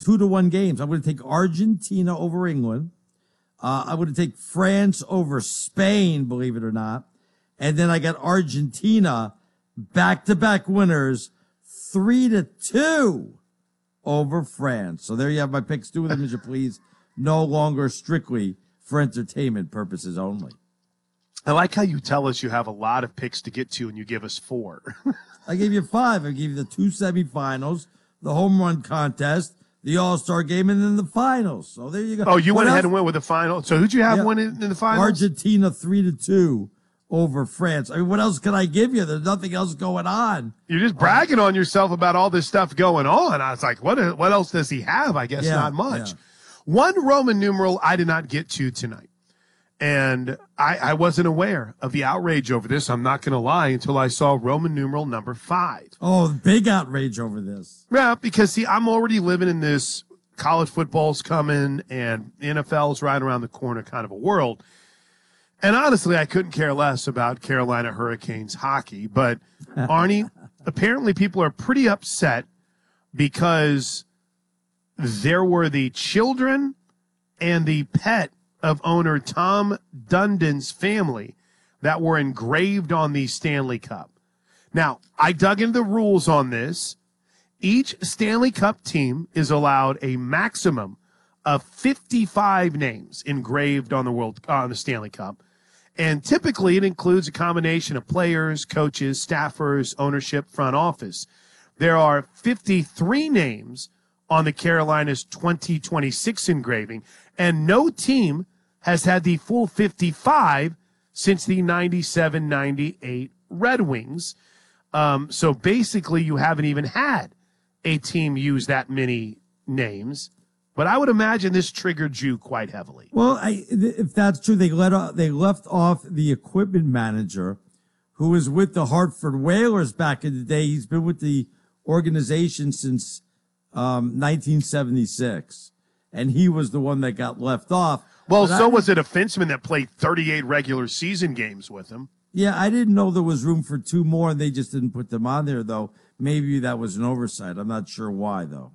2-1 games. I'm going to take Argentina over England. I'm going to take France over Spain, believe it or not. And then I got Argentina, back-to-back winners, 3-2 over France. So there you have my picks. Do with them as you please. No longer strictly for entertainment purposes only. I like how you tell us you have a lot of picks to get to and you give us 4. I gave you 5. I gave you the 2 semifinals, the home run contest, the All-Star game, and then the finals. So there you go. Oh, you went ahead and went with the final. So who'd you have win in the finals? Argentina 3-2 over France. I mean, what else can I give you? There's nothing else going on. You're just bragging on yourself about all this stuff going on. I was like, what else does he have? I guess not much. Yeah. One Roman numeral I did not get to tonight. And I wasn't aware of the outrage over this. I'm not going to lie until I saw Roman numeral number 5. Oh, big outrage over this. Yeah, because, see, I'm already living in this college football's coming and NFL's right around the corner kind of a world. And honestly, I couldn't care less about Carolina Hurricanes hockey. But, Arnie, apparently people are pretty upset because there were the children and the pet of owner Tom Dundon's family that were engraved on the Stanley Cup. Now, I dug into the rules on this. Each Stanley Cup team is allowed a maximum of 55 names engraved on the Stanley Cup. And typically it includes a combination of players, coaches, staffers, ownership, front office. There are 53 names on the Carolinas 2026 engraving, and no team has had the full 55 since the 97-98 Red Wings. So basically you haven't even had a team use that many names. But I would imagine this triggered you quite heavily. Well, if that's true, they left off the equipment manager who was with the Hartford Whalers back in the day. He's been with the organization since 1976, and he was the one that got left off. Well, so was a defenseman that played 38 regular season games with him. Yeah, I didn't know there was room for 2 more, and they just didn't put them on there, though. Maybe that was an oversight. I'm not sure why, though.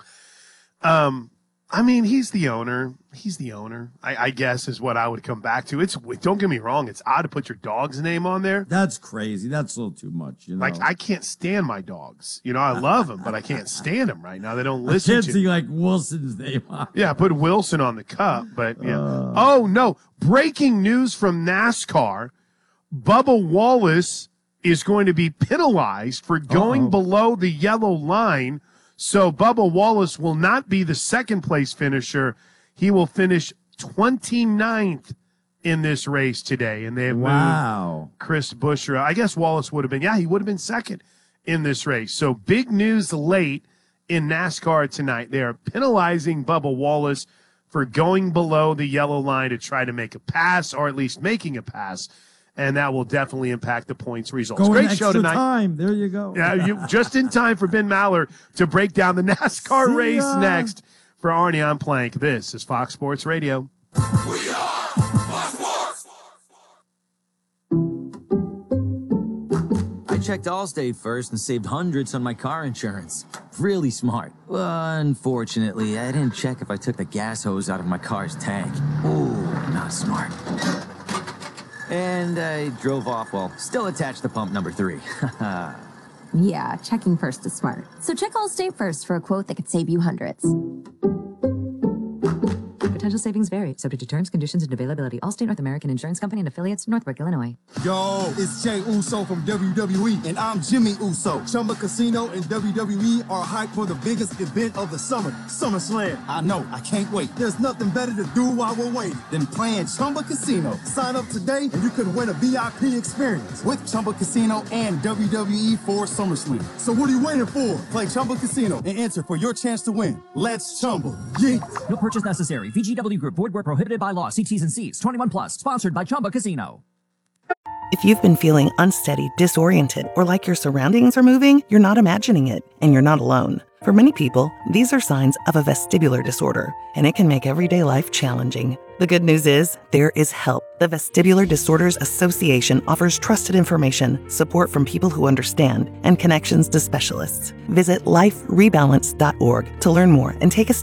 I mean, he's the owner. I guess is what I would come back to. Don't get me wrong. It's odd to put your dog's name on there. That's crazy. That's a little too much. You know? Like, I can't stand my dogs. I love them, but I can't stand them right now. They don't listen to me. I can't see like Wilson's name on. Yeah, put Wilson on the cup, but yeah. Oh, no. Breaking news from NASCAR. Bubba Wallace is going to be penalized for going below the yellow line. So Bubba Wallace will not be the second-place finisher. He will finish 29th in this race today. And they have moved Chris Buescher. I guess Wallace would have been. Yeah, he would have been second in this race. So big news late in NASCAR tonight. They are penalizing Bubba Wallace for going below the yellow line to try to make a pass, or at least making a pass. And that will definitely impact the points results. Great show tonight. Time. There you go. Yeah, you just in time for Ben Maller to break down the NASCAR race next. For Arnie, I'm Plank. This is Fox Sports Radio. We are Fox Sports. I checked Allstate first and saved hundreds on my car insurance. Really smart. Unfortunately, I didn't check if I took the gas hose out of my car's tank. Ooh, not smart. And I drove off while still attached to pump number 3. Yeah, checking first is smart. So check Allstate first for a quote that could save you hundreds. Potential savings vary, subject to terms, conditions, and availability. Allstate North American Insurance Company and affiliates, Northbrook, Illinois. Yo, it's Jay Uso from WWE, and I'm Jimmy Uso. Chumba Casino and WWE are hyped for the biggest event of the summer, SummerSlam. I know, I can't wait. There's nothing better to do while we're waiting than playing Chumba Casino. Sign up today, and you could win a VIP experience with Chumba Casino and WWE for SummerSlam. So what are you waiting for? Play Chumba Casino and enter for your chance to win. Let's Chumba. Yeah. No purchase necessary. VGW Group. Void where prohibited by law. See T's and C's. 21 plus. Sponsored by Chumba Casino. If you've been feeling unsteady, disoriented, or like your surroundings are moving, you're not imagining it, and you're not alone. For many people, these are signs of a vestibular disorder, and it can make everyday life challenging. The good news is, there is help. The Vestibular Disorders Association offers trusted information, support from people who understand, and connections to specialists. Visit liferebalance.org to learn more and take a